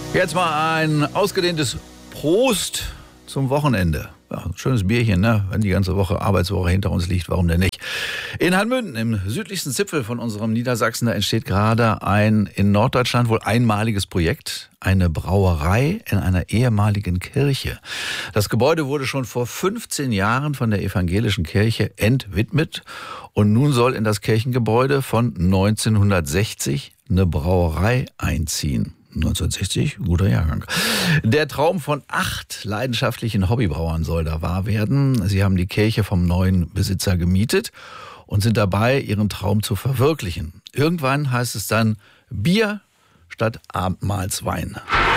Jetzt mal ein ausgedehntes Prost zum Wochenende. Ja, ein schönes Bierchen, ne? Wenn die ganze Arbeitswoche hinter uns liegt, warum denn nicht? In Hanmünden, im südlichsten Zipfel von unserem Niedersachsen, da entsteht gerade ein in Norddeutschland wohl einmaliges Projekt. Eine Brauerei in einer ehemaligen Kirche. Das Gebäude wurde schon vor 15 Jahren von der evangelischen Kirche entwidmet. Und nun soll in das Kirchengebäude von 1960 eine Brauerei einziehen. 1960, guter Jahrgang. Der Traum von 8 leidenschaftlichen Hobbybrauern soll da wahr werden. Sie haben die Kirche vom neuen Besitzer gemietet und sind dabei, ihren Traum zu verwirklichen. Irgendwann heißt es dann Bier statt Abendmahlswein.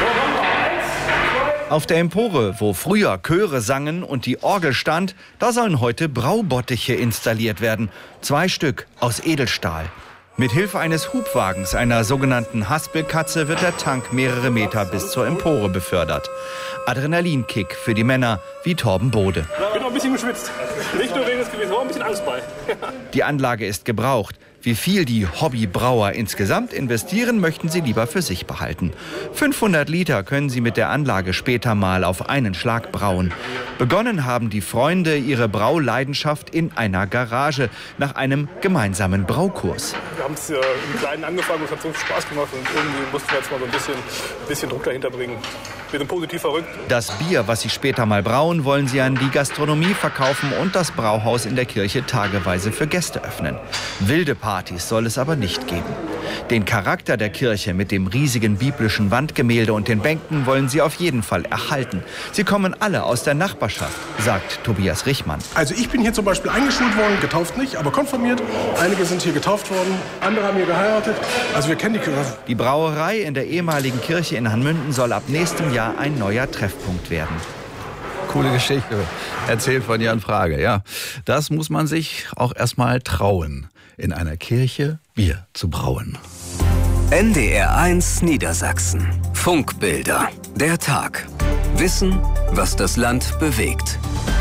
Auf der Empore, wo früher Chöre sangen und die Orgel stand, da sollen heute Braubottiche installiert werden. 2 Stück aus Edelstahl. Mit Hilfe eines Hubwagens, einer sogenannten Haspelkatze, wird der Tank mehrere Meter bis zur Empore befördert. Adrenalinkick für die Männer wie Torben Bode. Ich bin noch ein bisschen geschwitzt. Nicht nur wegen des Gewichts, aber ein bisschen Angst bei. Die Anlage ist gebraucht. Wie viel die Hobbybrauer insgesamt investieren, möchten sie lieber für sich behalten. 500 Liter können sie mit der Anlage später mal auf einen Schlag brauen. Begonnen haben die Freunde ihre Brauleidenschaft in einer Garage nach einem gemeinsamen Braukurs. Wir haben es im Kleinen angefangen und es hat so viel Spaß gemacht und irgendwie mussten wir jetzt mal so ein bisschen Druck dahinter bringen. Wir sind positiv verrückt. Das Bier, was sie später mal brauen, wollen sie an die Gastronomie verkaufen und das Brauhaus in der Kirche tageweise für Gäste öffnen. Wilde Partys soll es aber nicht geben. Den Charakter der Kirche mit dem riesigen biblischen Wandgemälde und den Bänken wollen sie auf jeden Fall erhalten. Sie kommen alle aus der Nachbarschaft, sagt Tobias Richmann. Also ich bin hier zum Beispiel eingeschult worden, getauft nicht, aber konfirmiert. Einige sind hier getauft worden, andere haben hier geheiratet. Also wir kennen die Kirche. Die Brauerei in der ehemaligen Kirche in Hanmünden soll ab nächstem Jahr ein neuer Treffpunkt werden. Coole Geschichte, erzählt von Jan Frage. Ja, das muss man sich auch erstmal trauen, in einer Kirche Bier zu brauen. NDR1 Niedersachsen. Funkbilder. Der Tag. Wissen, was das Land bewegt.